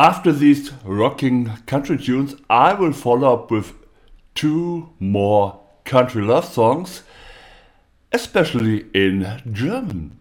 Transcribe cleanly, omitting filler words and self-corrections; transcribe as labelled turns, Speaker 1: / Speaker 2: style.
Speaker 1: After these rocking country tunes, I will follow up with two more country love songs, especially in German.